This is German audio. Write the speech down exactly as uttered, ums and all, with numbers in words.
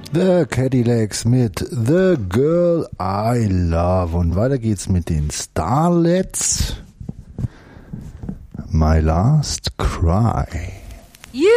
The Cadillacs mit The Girl I Love. Und weiter geht's mit den Starlets. My Last Cry. You